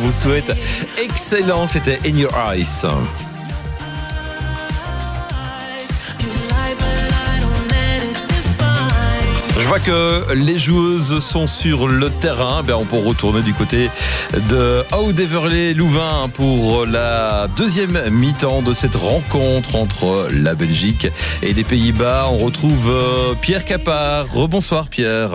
vous souhaite excellent. C'était In Your Eyes. Je vois que les joueuses sont sur le terrain. On peut retourner du côté de Houdeverlee-Louvain pour la deuxième mi-temps de cette rencontre entre la Belgique et les Pays-Bas. On retrouve Pierre Capard. Rebonsoir Pierre.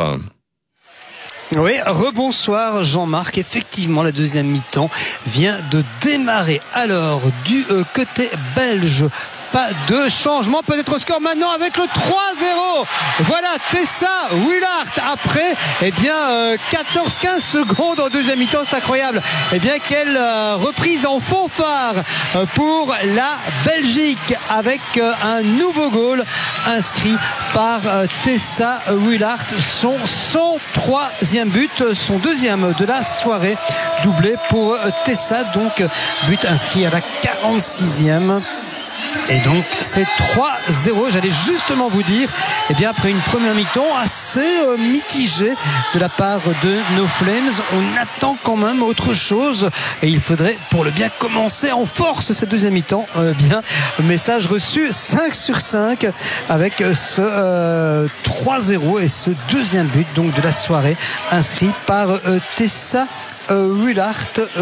Oui, rebonsoir Jean-Marc. Effectivement, la deuxième mi-temps vient de démarrer. Alors, du côté belge, pas de changement, peut-être au score maintenant avec le 3-0. Voilà, Tessa Willard après 14-15 secondes en deuxième mi-temps, c'est incroyable. Quelle reprise en fanfare pour la Belgique avec un nouveau goal inscrit par Tessa Willard, son 103e but, son deuxième de la soirée, doublé pour Tessa, donc but inscrit à la 46e. Et donc c'est 3-0. J'allais justement vous dire, après une première mi-temps assez mitigée de la part de nos Flames, on attend quand même autre chose et il faudrait pour le bien commencer en force cette deuxième mi-temps. Message reçu 5 sur 5 avec ce 3-0 et ce deuxième but donc de la soirée inscrit par Tessa Willard,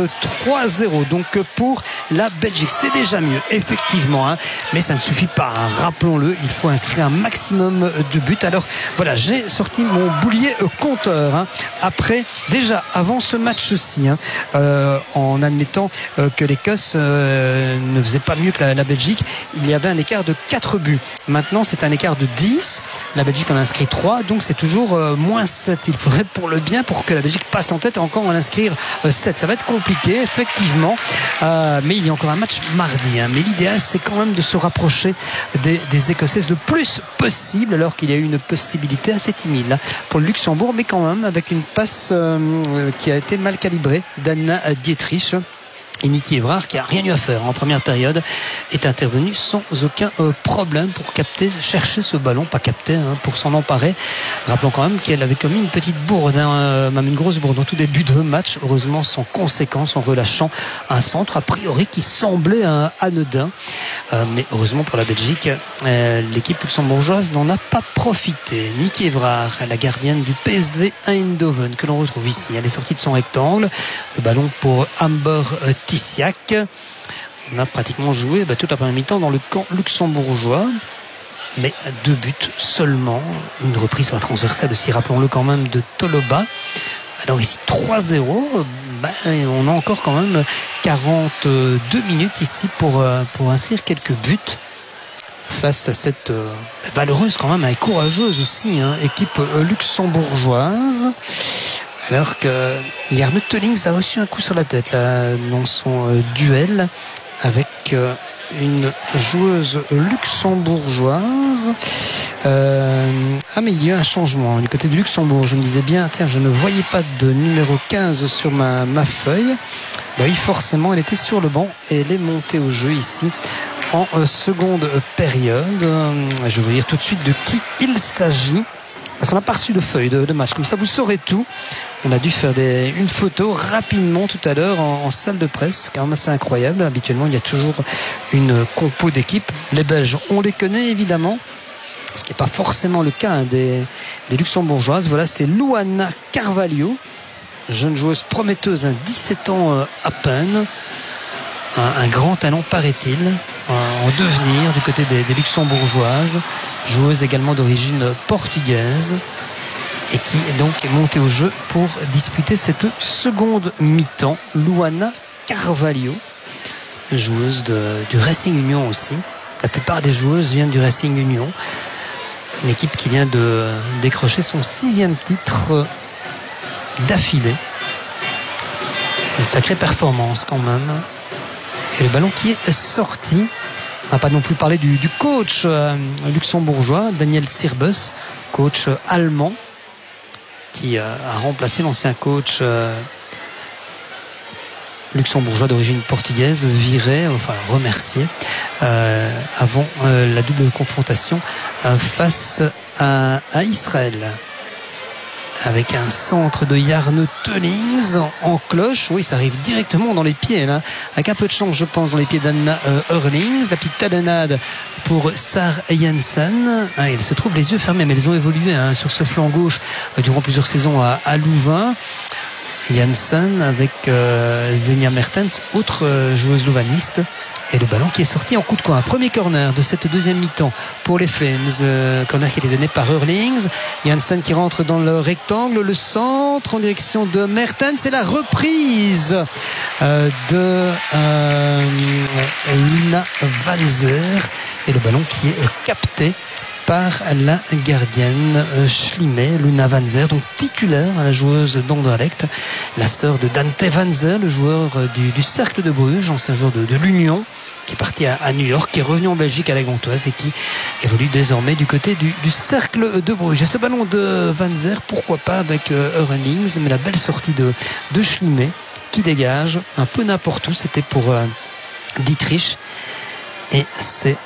3-0 donc pour la Belgique. C'est déjà mieux effectivement, mais ça ne suffit pas, rappelons-le, il faut inscrire un maximum de buts. Alors voilà, j'ai sorti mon boulier compteur après, déjà avant ce match-ci, en admettant que l'Écosse ne faisait pas mieux que la Belgique, il y avait un écart de 4 buts. Maintenant c'est un écart de 10, la Belgique en a inscrit 3, donc c'est toujours moins 7. Il faudrait pour le bien, pour que la Belgique passe en tête, encore en inscrire 7. Ça va être compliqué effectivement, mais il y a encore un match mardi, mais l'idéal c'est quand même de se rapprocher des Écossaises le plus possible, alors qu'il y a eu une possibilité assez timide là, pour le Luxembourg, mais quand même avec une passe qui a été mal calibrée d'Anna Dietrich. Et Niki Evrard, qui a rien eu à faire en première période, est intervenu sans aucun problème pour chercher ce ballon, pas capter, pour s'en emparer. Rappelons quand même qu'elle avait commis une petite bourde, même une grosse bourde en tout début de match, heureusement sans conséquence, en relâchant un centre a priori qui semblait anodin, mais heureusement pour la Belgique, l'équipe luxembourgeoise n'en a pas profité. Niki Evrard, la gardienne du PSV Eindhoven, que l'on retrouve ici, elle est sortie de son rectangle, le ballon pour Amber Tissiak. On a pratiquement joué toute la première mi-temps dans le camp luxembourgeois, mais 2 buts seulement. Une reprise sur la transversale aussi, rappelons-le quand même, de Toloba. Alors ici 3-0, on a encore quand même 42 minutes ici pour inscrire quelques buts face à cette valeureuse quand même et courageuse aussi équipe luxembourgeoise. Alors que Jarno Teullings a reçu un coup sur la tête là, dans son duel avec une joueuse luxembourgeoise. Mais il y a eu un changement du côté du Luxembourg. Je me disais bien, tiens, je ne voyais pas de numéro 15 sur ma feuille. Oui, forcément, elle était sur le banc et elle est montée au jeu ici en seconde période. Je vais vous dire tout de suite de qui il s'agit. Parce qu'on n'a pas reçu de feuille de match. Comme ça, vous saurez tout. On a dû faire une photo rapidement tout à l'heure en salle de presse. Quand même assez incroyable. Habituellement, il y a toujours une compo d'équipe. Les Belges, on les connaît évidemment. Ce qui n'est pas forcément le cas des Luxembourgeoises. Voilà, c'est Luana Carvalho. Jeune joueuse prometteuse, 17 ans à peine. Un grand talent, paraît-il, en devenir du côté des Luxembourgeoises. Joueuse également d'origine portugaise et qui est donc montée au jeu pour disputer cette seconde mi-temps. Luana Carvalho, joueuse du Racing Union aussi. La plupart des joueuses viennent du Racing Union, une équipe qui vient de décrocher son 6e titre d'affilée. Une sacrée performance quand même. Et le ballon qui est sorti. On n'a pas non plus parlé du coach luxembourgeois, Daniel Sirbus, coach allemand, qui a remplacé l'ancien coach luxembourgeois d'origine portugaise, remercié avant la double confrontation face à Israël. avec un centre de Jarno Teulings en cloche. Oui, ça arrive directement dans les pieds, là, avec un peu de chance, je pense, dans les pieds d'Anna Eurlings. La petite talonnade pour Sar Jensen. Ils se trouvent les yeux fermés, mais ils ont évolué sur ce flanc gauche durant plusieurs saisons à Louvain. Jensen avec Xenia Mertens, autre joueuse louvaniste. Et le ballon qui est sorti en coup de coin. Premier corner de cette deuxième mi-temps pour les Flames. Corner qui était donné par Eurlings. Jensen qui rentre dans le rectangle. Le centre en direction de Mertens. C'est la reprise de Luna Vanzer. Et le ballon qui est capté par la gardienne Schlimé, Luna Vanzer, donc titulaire, la joueuse d'Anderlecht, la sœur de Dante Vanzer, le joueur du Cercle de Bruges, ancien joueur de l'Union, qui est parti à New York, qui est revenu en Belgique à la Gantoise et qui évolue désormais du côté du Cercle de Bruges. Et ce ballon de Vanzer, pourquoi pas avec Eurlings, mais la belle sortie de Schlimé qui dégage un peu n'importe où. C'était pour Dietrich et c'est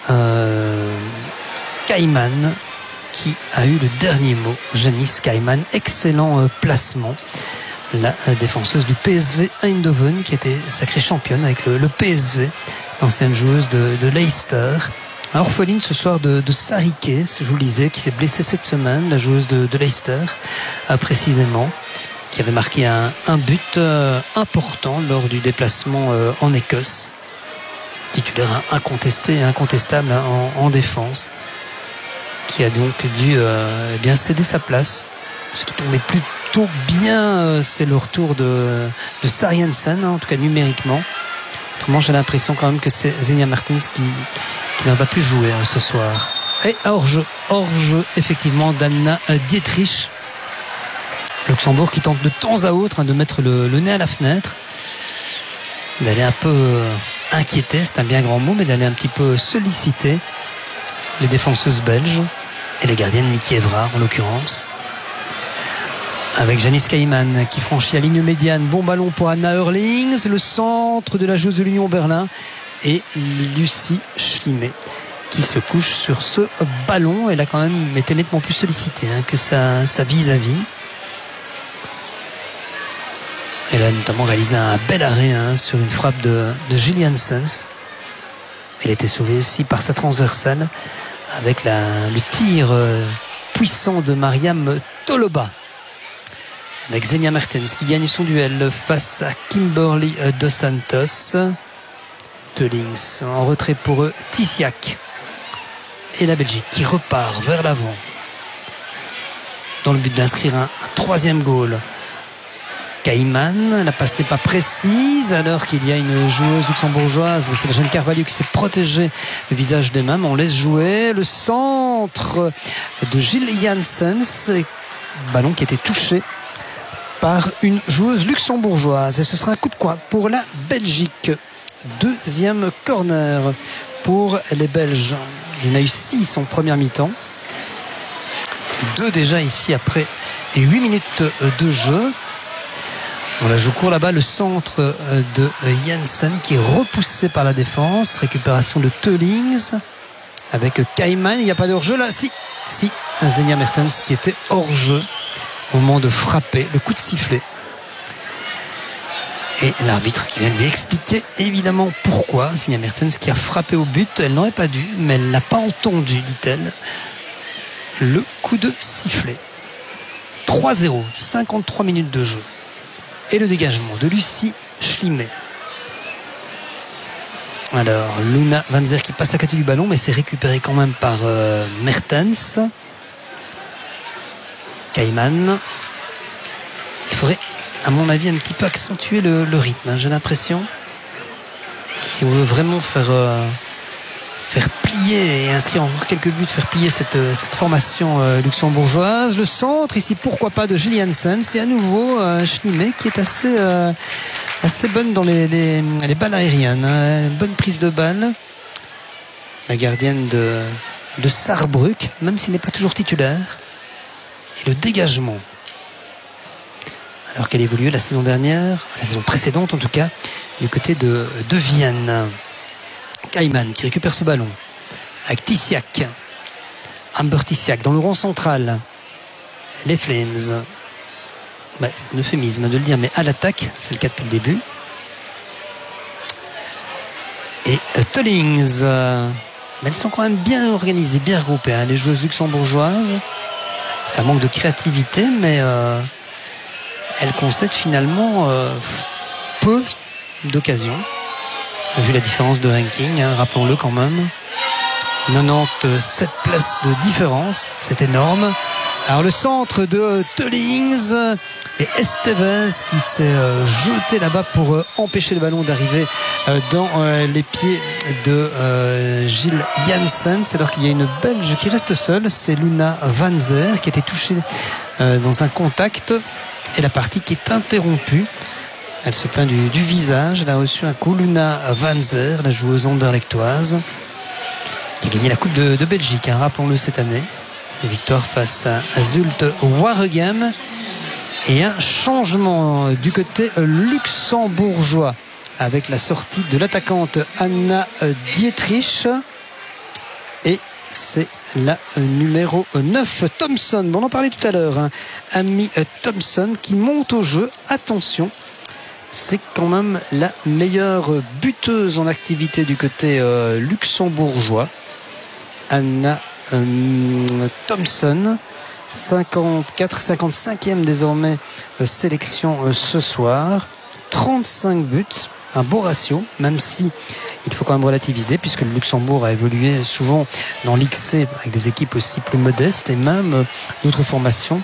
Kaiman qui a eu le dernier mot. Janice Kaiman, excellent placement. La défenseuse du PSV Eindhoven qui était sacrée championne avec le PSV, l'ancienne joueuse de Leicester. Orpheline ce soir de Sarike, je vous le disais, qui s'est blessée cette semaine, la joueuse de Leicester précisément, qui avait marqué un but important lors du déplacement en Écosse. Titulaire incontesté, incontestable en défense, qui a donc dû bien céder sa place. Ce qui tombait plutôt bien, c'est le retour de Sar Jensen, en tout cas numériquement. Autrement, j'ai l'impression quand même que c'est Xenia Mertens qui n'en va plus jouer ce soir. Et hors-jeu effectivement d'Anna Dietrich. Luxembourg qui tente de temps à autre de mettre le nez à la fenêtre, d'aller un peu inquiéter, c'est un bien grand mot, mais d'aller un petit peu solliciter les défenseuses belges et les gardiennes Niki Evrard en l'occurrence, avec Janice Kaiman qui franchit la ligne médiane. Bon ballon pour Anna Eurlings, le centre de la joueuse de l'Union Berlin, et Lucie Schlimé qui se couche sur ce ballon. Elle a quand même été nettement plus sollicitée que sa vis-à-vis. Elle a notamment réalisé un bel arrêt sur une frappe de Gillian Sens. Elle a été sauvée aussi par sa transversale avec le tir puissant de Mariam Toloba. Avec Xenia Mertens qui gagne son duel face à Kimberly Dos Santos. Teulings en retrait pour Tissiak. Et la Belgique qui repart vers l'avant dans le but d'inscrire un troisième goal. Kaiman, la passe n'est pas précise alors qu'il y a une joueuse luxembourgeoise, c'est la jeune Carvalho qui s'est protégée le visage des mains, mais on laisse jouer le centre de Gilles Janssens, ballon qui était touché par une joueuse luxembourgeoise, et ce sera un coup de coin pour la Belgique. Deuxième corner pour les Belges. Il y en a eu 6 en première mi-temps, 2 déjà ici après 8 minutes de jeu. On la joue court là-bas, le centre de Jensen qui est repoussé par la défense. Récupération de Teulings avec Kaiman. Il n'y a pas de hors-jeu là. Si, Xenia Mertens qui était hors-jeu au moment de frapper, le coup de sifflet. Et l'arbitre qui vient lui expliquer évidemment pourquoi. Xenia Mertens qui a frappé au but. Elle n'aurait pas dû, mais elle n'a pas entendu, dit-elle, le coup de sifflet. 3-0, 53 minutes de jeu. Et le dégagement de Lucie Schlimé. Alors, Luna Vanzer qui passe à côté du ballon, mais c'est récupéré quand même par Mertens. Kaiman. Il faudrait, à mon avis, un petit peu accentuer le rythme, j'ai l'impression. Si on veut vraiment faire plier et inscrire encore quelques buts, faire plier cette formation luxembourgeoise. Le centre ici, pourquoi pas, de Gillian Sens, et à nouveau Schlimé qui est assez bonne dans les balles aériennes, bonne prise de balle, la gardienne de Saarbrück, même s'il n'est pas toujours titulaire. Et le dégagement, alors qu'elle évoluait la saison dernière, la saison précédente en tout cas, du côté de Vienne. Kaiman qui récupère ce ballon avec Tissiak, Amber Tissiak dans le rond central. Les Flames c'est un euphémisme de le dire, mais à l'attaque, c'est le cas depuis le début. Et Tullings, mais elles sont quand même bien organisées, bien regroupées, hein, les joueuses luxembourgeoises. Ça manque de créativité, mais elles concèdent finalement peu d'occasions, vu la différence de ranking, hein, rappelons-le quand même. 97 places de différence, c'est énorme. Alors le centre de Tullings et Estevez qui s'est jeté là-bas pour empêcher le ballon d'arriver dans les pieds de Gilles Janssen. C'est alors qu'il y a une Belge qui reste seule, c'est Luna Van Zer qui a été touchée dans un contact et la partie qui est interrompue. Elle se plaint du visage, elle a reçu un coup. Luna Van Zer, la joueuse anderlechtoise, qui a gagné la Coupe de Belgique, hein, rappelons-le, cette année. Une victoire face à Zulte Waregem. Et un changement du côté luxembourgeois avec la sortie de l'attaquante Anna Dietrich. Et c'est la numéro 9, Thompson. Bon, on en parlait tout à l'heure, hein. Amy Thompson qui monte au jeu. Attention, c'est quand même la meilleure buteuse en activité du côté luxembourgeois. Anna Thompson, 55e désormais sélection ce soir, 35 buts, un beau ratio, même si il faut quand même relativiser puisque le Luxembourg a évolué souvent dans l'XC avec des équipes aussi plus modestes et même d'autres formations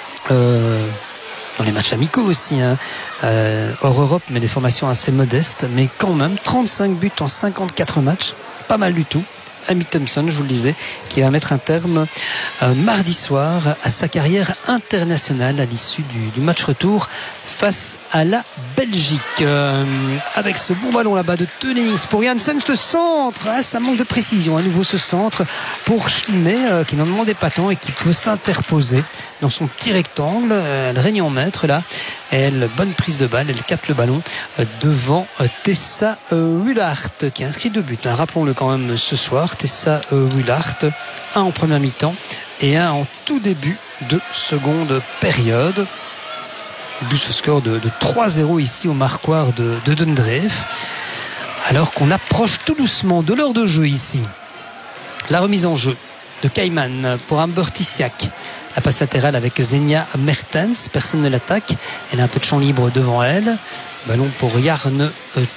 dans les matchs amicaux aussi, hein, hors Europe, mais des formations assez modestes, mais quand même 35 buts en 54 matchs, pas mal du tout. Amy Thompson, je vous le disais, qui va mettre un terme mardi soir à sa carrière internationale à l'issue du match retour face à la Belgique. Avec ce bon ballon là-bas de Tullings pour Janssen, le centre, ça manque de précision à nouveau ce centre pour Schlimme qui n'en demandait pas tant et qui peut s'interposer dans son petit rectangle. Elle règne en maître là. Elle, bonne prise de balle, elle capte le ballon devant Tessa Wullart qui a inscrit 2 buts, hein, rappelons-le quand même ce soir. Tessa Wullart, un en première mi-temps et un en tout début de seconde période. But ce score de 3-0 ici au marquoir de Dundreef, alors qu'on approche tout doucement de l'heure de jeu ici. La remise en jeu de Kaiman pour Amber Tissiak. La passe latérale avec Zenia Mertens, personne ne l'attaque, elle a un peu de champ libre devant elle. Ballon pour Jarne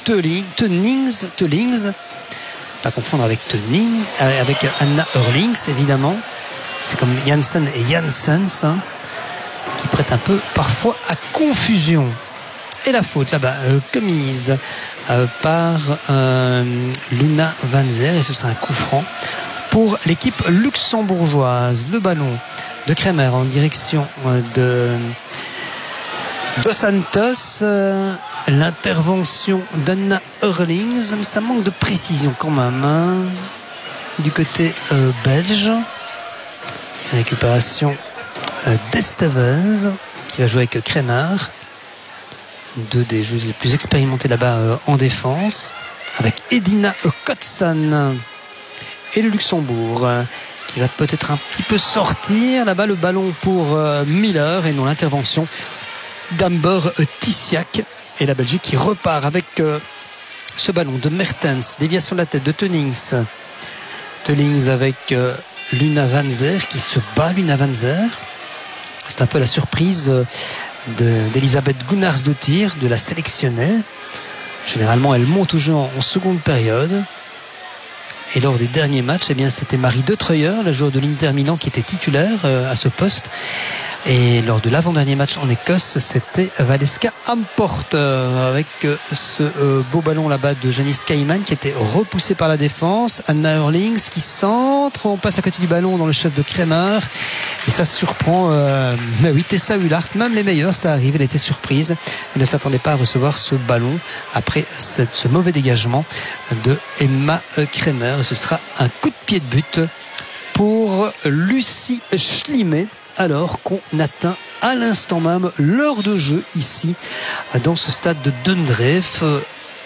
Tullings, pas confondre avec avec Anna Hurlings évidemment. C'est comme Janssen et Janssens, hein, qui prête un peu parfois à confusion. Et la faute là-bas commise par Luna Van Zer, et ce sera un coup franc pour l'équipe luxembourgeoise. Le ballon de Kremer en direction de Dos Santos. L'intervention d'Anna Hurlings, ça manque de précision quand même, hein, du côté belge. Récupération d'Estevez qui va jouer avec Kremer, 2 des joueuses les plus expérimentées là-bas en défense, avec Edina Kotsan. Et le Luxembourg qui va peut-être un petit peu sortir là-bas. Le ballon pour Miller et non l'intervention d'Amber Tissiak. Et la Belgique qui repart avec ce ballon de Mertens, déviation de la tête de Tullings avec Luna Van Zer qui se bat. Luna Van Zer, c'est un peu la surprise d'Elisabeth Gunnarsdottir, de la sélectionnée. Généralement elle monte au jeu en seconde période. Et lors des derniers matchs, eh bien, c'était Marie De Treuer, la joueuse de l'Inter Milan, qui était titulaire à ce poste. Et lors de l'avant-dernier match en Écosse, c'était Valeska Amporter avec ce beau ballon là-bas de Janice Kaiman qui était repoussé par la défense. Anna Hurlings qui centre, on passe à côté du ballon dans le chef de Kremer et ça surprend mais oui, Tessa Wullart, même les meilleurs, ça arrive, elle était surprise, elle ne s'attendait pas à recevoir ce ballon après ce mauvais dégagement de Emma Kremer. Ce sera un coup de pied de but pour Lucie Schlimme, alors qu'on atteint à l'instant même l'heure de jeu ici dans ce stade de Dundreef.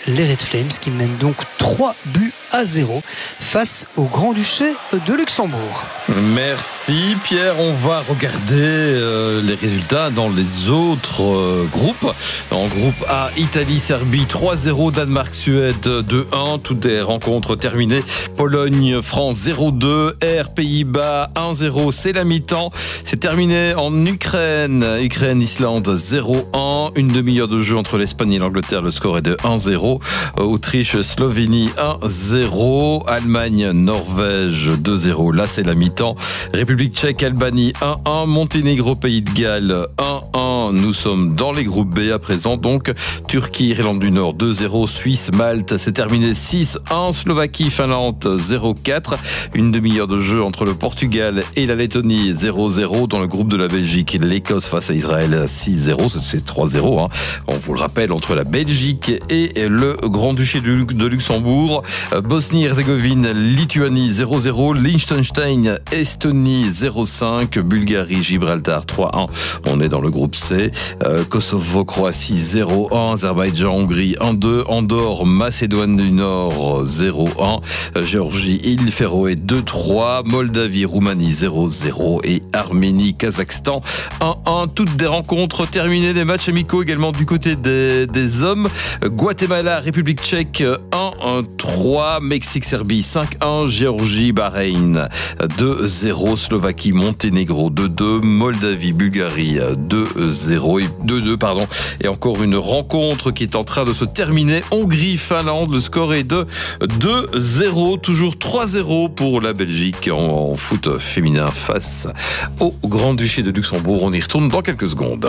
les Red Flames qui mènent donc 3-0 face au Grand-Duché de Luxembourg. Merci Pierre, on va regarder les résultats dans les autres groupes. En groupe A, Italie-Serbie 3-0, Danemark-Suède 2-1, toutes des rencontres terminées. Pologne-France 0-2, Pays-Bas 1-0, c'est la mi-temps. C'est terminé en Ukraine-Islande 0-1, une demi-heure de jeu entre l'Espagne et l'Angleterre, le score est de 1-0. Autriche-Slovénie 1-0, Allemagne-Norvège 2-0, là c'est la mi-temps. République tchèque-Albanie 1-1, Monténégro-Pays de Galles 1-1, nous sommes dans les groupes B à présent, donc Turquie-Irlande du Nord 2-0, Suisse-Malte c'est terminé 6-1, Slovaquie-Finlande 0-4, une demi-heure de jeu entre le Portugal et la Lettonie 0-0, dans le groupe de la Belgique, l'Écosse face à Israël 6-0, c'est 3-0, on vous le rappelle, entre la Belgique et le Grand-Duché de Luxembourg. Bosnie-Herzégovine, Lituanie 0-0, Liechtenstein, Estonie 0-5, Bulgarie, Gibraltar 3-1. On est dans le groupe C. Kosovo, Croatie 0-1, Azerbaïdjan, Hongrie 1-2, Andorre, Macédoine du Nord 0-1, Géorgie, Île Féroé 2-3, Moldavie, Roumanie 0-0 et Arménie, Kazakhstan 1-1. Toutes des rencontres terminées, des matchs amicaux également du côté des hommes. Guatemala, République tchèque 1-3, Mexique, Serbie 5-1, Géorgie, Bahreïn 2-0, Slovaquie, Monténégro 2-2, Moldavie, Bulgarie 2-0 et 2-2 pardon. Et encore une rencontre qui est en train de se terminer. Hongrie, Finlande, le score est de 2-0, toujours 3-0 pour la Belgique en foot féminin face au Grand-Duché de Luxembourg. On y retourne dans quelques secondes.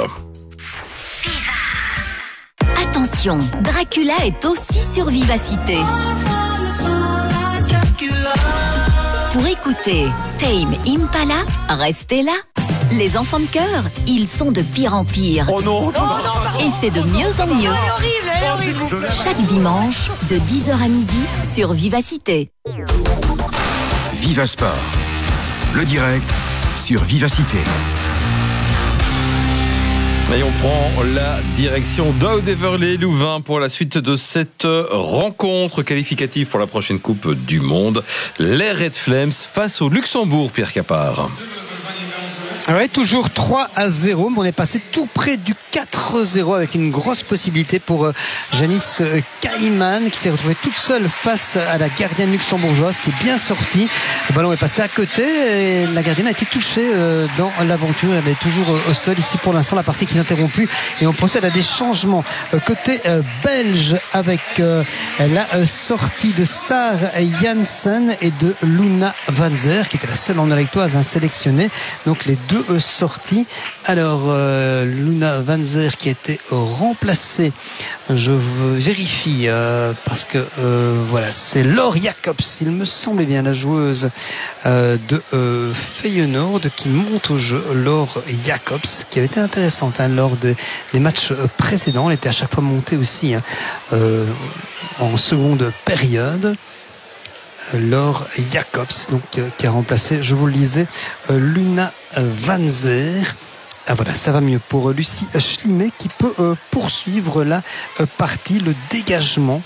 Attention, Dracula est aussi sur Vivacité. Pour écouter Tame Impala, restez là. Les enfants de cœur, ils sont de pire en pire. Oh non, et c'est de mieux en mieux. Chaque dimanche, de 10h à midi, sur Vivacité. Viva Sport, le direct sur Vivacité. Et on prend la direction d'Aude-Heverlee-Louvain pour la suite de cette rencontre qualificative pour la prochaine Coupe du Monde. Les Red Flames face au Luxembourg, Pierre Capard. Ouais, toujours 3-0, mais on est passé tout près du 4-0 avec une grosse possibilité pour Janice Kaiman qui s'est retrouvée toute seule face à la gardienne luxembourgeoise qui est bien sortie. Le ballon est passé à côté et la gardienne a été touchée dans l'aventure. Elle est toujours au sol ici pour l'instant, la partie qui est interrompue et on procède à des changements côté belge avec la sortie de Sarah Janssen et de Luna Vanzer qui était la seule Anderlechtoise sélectionnée. Donc les deux sorties. Alors Luna Vanzer qui a été remplacée, je vérifie parce que voilà, c'est Laure Jacobs, il me semblait bien, la joueuse de Feyenoord qui monte au jeu. Laure Jacobs qui avait été intéressante lors des matchs précédents, elle était à chaque fois montée aussi en seconde période. Laure Jacobs donc qui a remplacé, je vous le disais, Luna Vanzer. Ah voilà, ça va mieux pour Lucie Schlimet qui peut poursuivre la partie, le dégagement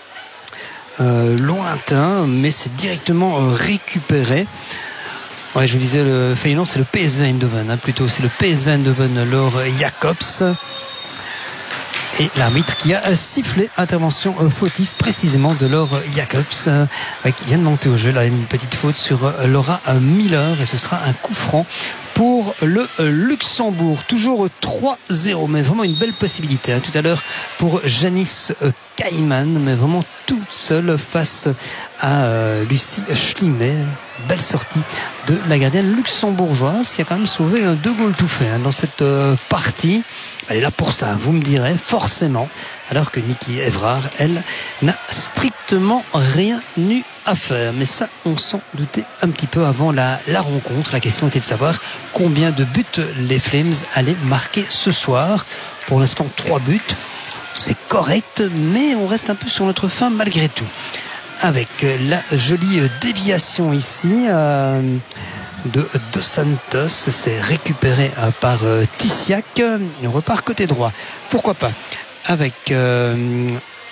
lointain, mais c'est directement récupéré. Ouais, je vous disais, le Feyenoord, c'est le PSV Eindhoven, plutôt c'est le PSV Eindhoven, Laure Jacobs. Et l'arbitre qui a sifflé intervention fautive précisément de Laure Jacobs qui vient de monter au jeu. Là, une petite faute sur Laura Miller et ce sera un coup franc pour le Luxembourg. Toujours 3-0, mais vraiment une belle possibilité tout à l'heure pour Janice Kaiman, mais vraiment toute seule face à Lucie Schlimet. Belle sortie de la gardienne luxembourgeoise qui a quand même sauvé 2 goals tout faits dans cette partie. Elle est là pour ça, vous me direz, forcément. Alors que Niki Evrard, elle, n'a strictement rien eu à faire. Mais ça, on s'en doutait un petit peu avant la rencontre. La question était de savoir combien de buts les Flames allaient marquer ce soir. Pour l'instant, 3 buts. C'est correct, mais on reste un peu sur notre faim malgré tout. Avec la jolie déviation ici de Dos Santos, c'est récupéré par Tissiak. On repart côté droit. Pourquoi pas avec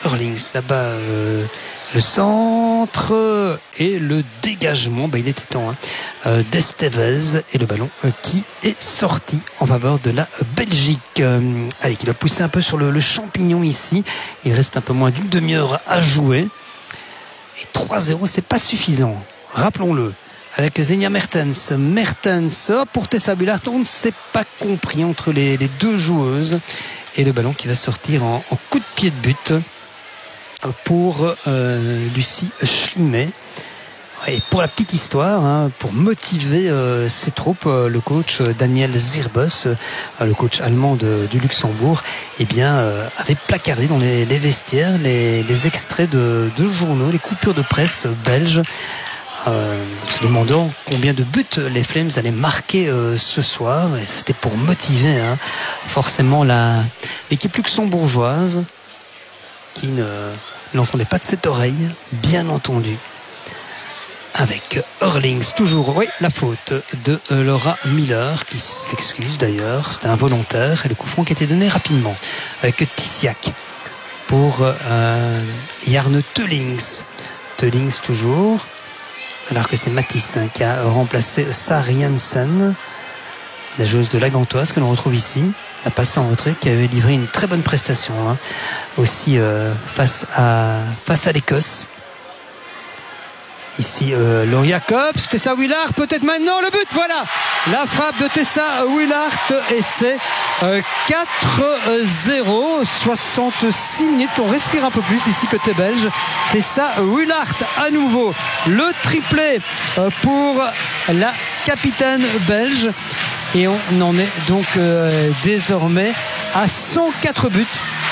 Eurlings. Là-bas, le centre et le dégagement. Il était temps d'Estevez et le ballon qui est sorti en faveur de la Belgique. Allez, qui va pousser un peu sur le champignon ici. Il reste un peu moins d'une demi-heure à jouer. Et 3-0, c'est pas suffisant. Rappelons-le. Avec Xenia Mertens. Pour Tessa Wüllhardt, on ne s'est pas compris entre les deux joueuses. Et le ballon qui va sortir en coup de pied de but pour Lucie Schlimet. Et pour la petite histoire, pour motiver ses troupes, le coach Daniel Zirbus, le coach allemand du Luxembourg, avait placardé dans les vestiaires les extraits de journaux, les coupures de presse belges, se demandant combien de buts les Flames allaient marquer ce soir. Et c'était pour motiver forcément l'équipe luxembourgeoise qui n'entendait pas de cette oreille, bien entendu. Avec Eurlings, toujours, la faute de Laura Miller, qui s'excuse d'ailleurs, c'était involontaire, et le coup franc qui a été donné rapidement. Avec Tissiak pour Jarne Teulings. Teulings toujours, alors que c'est Matisse qui a remplacé Sari Jansen, la joueuse de la Gantoise que l'on retrouve ici. La passe en retrait qui avait livré une très bonne prestation aussi face à l'Écosse. Ici Laure Jacobs, Tessa Wüllhardt peut-être maintenant le but, voilà la frappe de Tessa Wüllhardt et c'est 4-0, 66 minutes, on respire un peu plus ici côté belge. Tessa Wüllhardt à nouveau, le triplé pour la capitaine belge et on en est donc désormais à 104 buts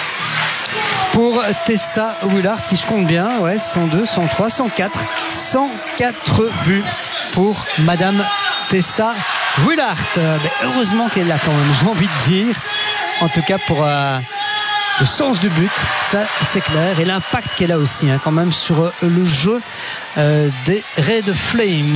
pour Tessa Wüllhardt, si je compte bien, 102, 103, 104 buts pour Madame Tessa Wüllhardt. Mais heureusement qu'elle est là quand même, j'ai envie de dire, en tout cas pour le sens du but, ça c'est clair, et l'impact qu'elle a aussi quand même sur le jeu des Red Flames.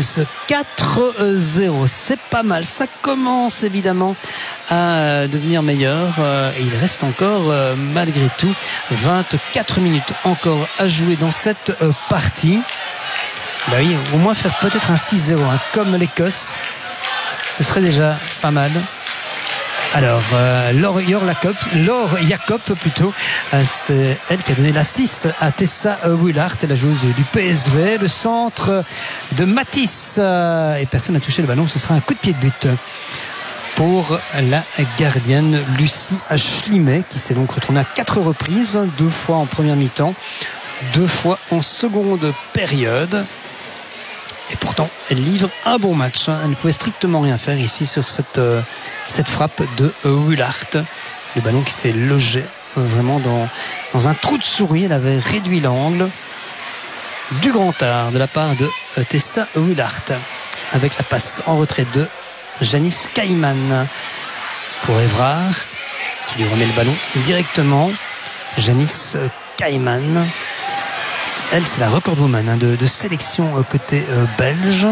4-0, c'est pas mal, ça commence évidemment à devenir meilleur et il reste encore malgré tout 24 minutes encore à jouer dans cette partie. Oui, au moins faire peut-être un 6-0 comme l'Écosse, ce serait déjà pas mal. Alors, Laure Jacob plutôt, c'est elle qui a donné l'assist à Tessa Wüllhardt, la joueuse du PSV. Le centre de Matisse, et personne n'a touché le ballon, ce sera un coup de pied de but pour la gardienne Lucie Schlimet, qui s'est donc retournée à 4 reprises, 2 fois en première mi-temps, 2 fois en seconde période. Et pourtant, elle livre un bon match. Elle ne pouvait strictement rien faire ici sur cette frappe de Wüllhardt. Le ballon qui s'est logé vraiment dans un trou de souris. Elle avait réduit l'angle. Du grand art de la part de Tessa Wüllhardt. Avec la passe en retrait de Janice Kaiman pour Évrard, qui lui remet le ballon directement. Janice Kaiman. Elle, c'est la recordwoman de sélection côté belge.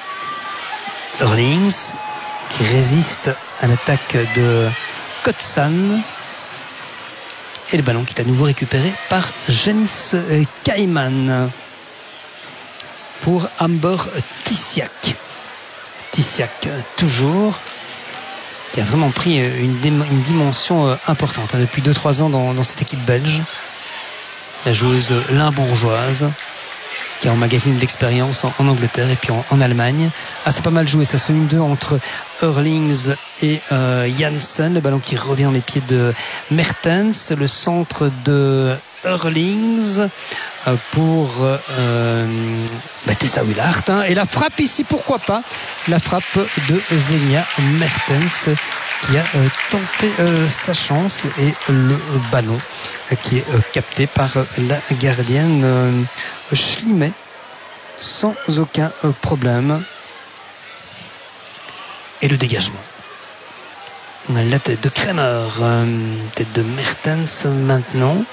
Eurlings qui résiste à l'attaque de Kotsan. Et le ballon qui est à nouveau récupéré par Janice Kaiman pour Amber Tissiak. Tissiak toujours, qui a vraiment pris une dimension importante depuis 2-3 ans dans cette équipe belge. La joueuse limbourgeoise qui emmagasine de l'expérience en Angleterre et puis en Allemagne. C'est pas mal joué, ça se 1-2 entre Eurlings et Jansen. Le ballon qui revient dans les pieds de Mertens. Le centre de Eurlings pour Tessa Wüllhardt. Et la frappe ici, pourquoi pas, la frappe de Xenia Mertens qui a tenté sa chance et le ballon qui est capté par la gardienne Schlimet sans aucun problème. Et le dégagement. La tête de Kremer, tête de Mertens maintenant.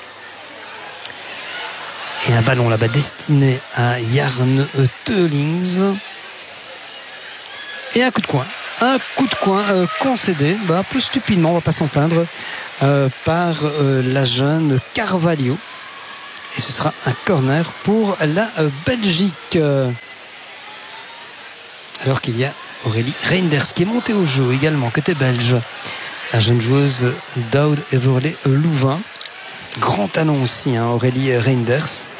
Et un ballon là-bas destiné à Jarne Teulings. Et un coup de coin. Un coup de coin concédé, un peu stupidement, on va pas s'en plaindre, par la jeune Carvalho. Et ce sera un corner pour la Belgique. Alors qu'il y a Aurélie Reinders qui est montée au jeu également, côté belge. La jeune joueuse d'Oud Heverlee Louvain. Grand talent aussi, Aurélie Reinders.